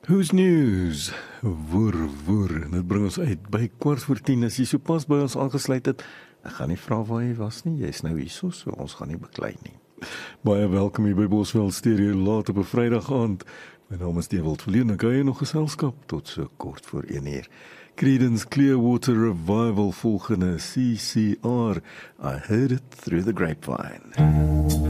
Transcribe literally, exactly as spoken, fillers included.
Who's News? Woer, woer. Dit bring ons uit by kwart voor tien. As jy so pas by ons aangesluit het, ek gaan nie vra waar jy was nie. Jy is nou hierso, so ons gaan nie beklei nie. Baie welkom hier by Bosveld Stereo laat op 'n Vrydag aand. My naam is Dewald Verleen, ek hou jou nog geselskap tot so kort voor een uur. Creedence Clearwater Revival volgende C C R. I heard it through the grapevine.